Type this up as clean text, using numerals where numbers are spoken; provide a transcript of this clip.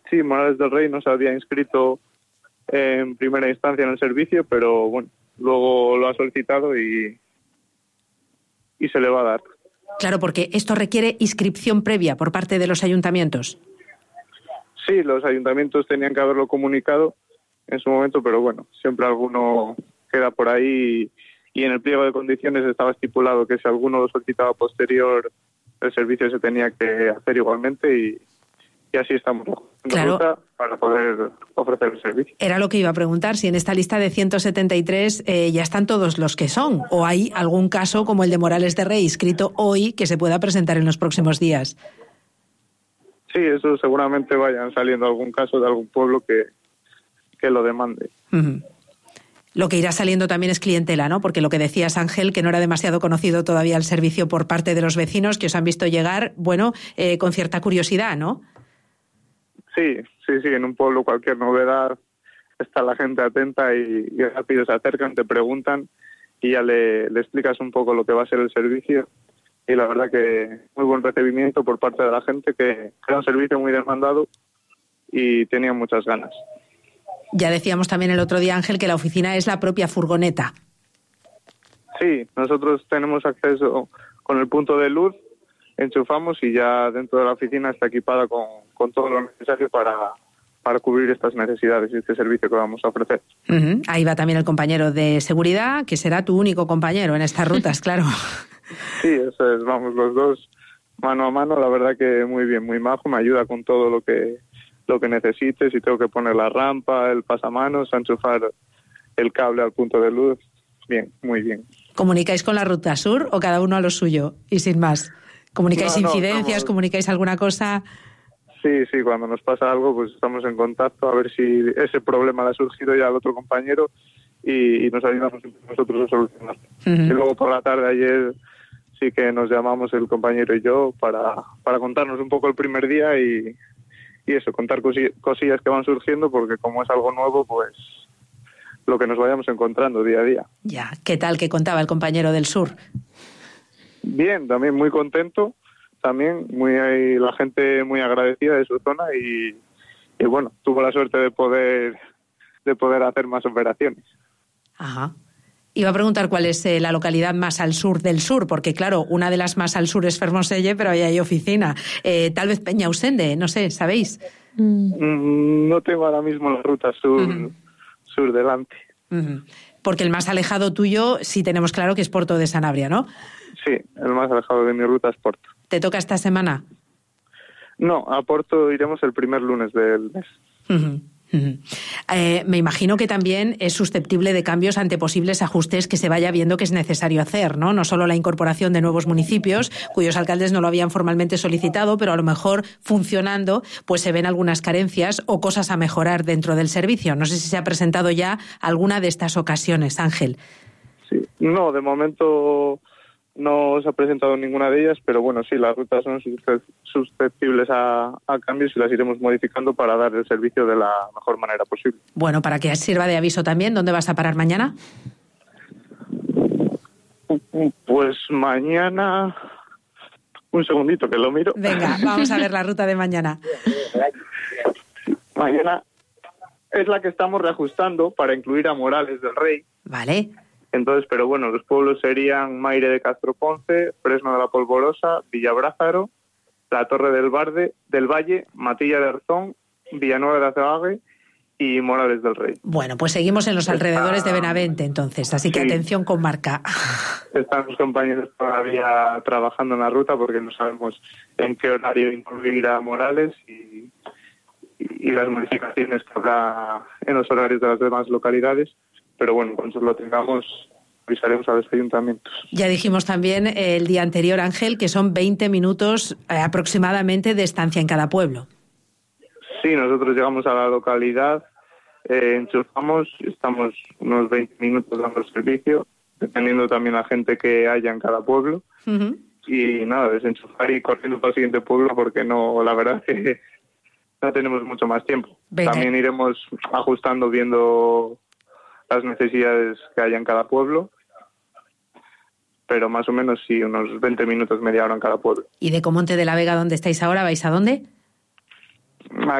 Sí, Morales del Rey no se había inscrito en primera instancia en el servicio, pero bueno, luego lo ha solicitado y se le va a dar. Claro, porque esto requiere inscripción previa por parte de los ayuntamientos. Sí, los ayuntamientos tenían que haberlo comunicado en su momento, pero bueno, siempre alguno queda por ahí y en el pliego de condiciones estaba estipulado que si alguno lo solicitaba posterior, el servicio se tenía que hacer igualmente y así estamos en ruta para poder ofrecer el servicio. Era lo que iba a preguntar, si en esta lista de 173 ya están todos los que son, o hay algún caso como el de Morales de Rey, inscrito hoy, que se pueda presentar en los próximos días. Sí, eso seguramente vayan saliendo algún caso de algún pueblo que lo demande. Uh-huh. Lo que irá saliendo también es clientela, ¿no? Porque lo que decías, Ángel, que no era demasiado conocido todavía el servicio por parte de los vecinos que os han visto llegar, bueno, con cierta curiosidad, ¿no? Sí, en un pueblo cualquier novedad está la gente atenta y rápido se acercan, te preguntan y ya le explicas un poco lo que va a ser el servicio y la verdad que muy buen recibimiento por parte de la gente, que era un servicio muy demandado y tenían muchas ganas. Ya decíamos también el otro día, Ángel, que la oficina es la propia furgoneta. Sí, nosotros tenemos acceso con el punto de luz, enchufamos y ya dentro de la oficina está equipada con todo lo necesario para cubrir estas necesidades y este servicio que vamos a ofrecer. Uh-huh. Ahí va también el compañero de seguridad, que será tu único compañero en estas rutas, claro. Sí, eso es, vamos los dos mano a mano, la verdad que muy bien, muy majo, me ayuda con todo lo que necesite, si tengo que poner la rampa, el pasamanos, enchufar el cable al punto de luz, bien, muy bien. ¿Comunicáis con la Ruta Sur o cada uno a lo suyo y sin más? ¿Comunicáis incidencias? ¿Comunicáis alguna cosa? Sí, cuando nos pasa algo pues estamos en contacto a ver si ese problema le ha surgido ya al otro compañero y nos ayudamos nosotros a solucionarlo. Uh-huh. Y luego por la tarde ayer sí que nos llamamos el compañero y yo para contarnos un poco el primer día y eso, contar cosillas que van surgiendo porque como es algo nuevo pues lo que nos vayamos encontrando día a día. Ya, ¿qué tal que contaba el compañero del sur? Bien, también muy contento. También la gente muy agradecida de su zona y bueno, tuvo la suerte de poder hacer más operaciones. Ajá. Iba a preguntar cuál es la localidad más al sur del sur, porque claro, una de las más al sur es Fermoselle, pero ahí hay oficina. Tal vez Peñausende, no sé, ¿sabéis? No tengo ahora mismo la ruta sur, uh-huh. sur delante. Uh-huh. Porque el más alejado tuyo sí tenemos claro que es Porto de Sanabria, ¿no? Sí, el más alejado de mi ruta es Porto. ¿Te toca esta semana? No, a Porto iremos el primer lunes del mes. Uh-huh. Uh-huh. Me imagino que también es susceptible de cambios ante posibles ajustes que se vaya viendo que es necesario hacer, ¿no? No solo la incorporación de nuevos municipios, cuyos alcaldes no lo habían formalmente solicitado, pero a lo mejor funcionando, pues se ven algunas carencias o cosas a mejorar dentro del servicio. No sé si se ha presentado ya alguna de estas ocasiones, Ángel. Sí, no, de momento no se ha presentado ninguna de ellas, pero bueno, sí, las rutas son susceptibles a cambios y las iremos modificando para dar el servicio de la mejor manera posible. Bueno, para que sirva de aviso también, ¿dónde vas a parar mañana? Pues mañana... Un segundito que lo miro. Venga, vamos a ver la ruta de mañana. Mañana es la que estamos reajustando para incluir a Morales del Rey. Vale. Entonces, pero bueno, los pueblos serían Maire de Castroponce, Fresno de la Polvorosa, Villabrázaro, La Torre del Valle, Matilla de Arzón, Villanueva de Azabague y Morales del Rey. Bueno, pues seguimos en los alrededores de Benavente entonces, así que sí. Atención con marca. Están los compañeros todavía trabajando en la ruta porque no sabemos en qué horario incluir a Morales y las modificaciones que habrá en los horarios de las demás localidades. Pero bueno, cuando lo tengamos, avisaremos a los ayuntamientos. Ya dijimos también el día anterior, Ángel, que son 20 minutos aproximadamente de estancia en cada pueblo. Sí, nosotros llegamos a la localidad, enchufamos, estamos unos 20 minutos dando el servicio, dependiendo también la gente que haya en cada pueblo. Uh-huh. Y nada, desenchufar y corriendo para el siguiente pueblo porque no, la verdad es que no tenemos mucho más tiempo. Venga. También iremos ajustando, viendo las necesidades que haya en cada pueblo, pero más o menos sí, unos 20 minutos, media hora en cada pueblo. ¿Y de Comonte de la Vega, dónde estáis ahora, vais a dónde?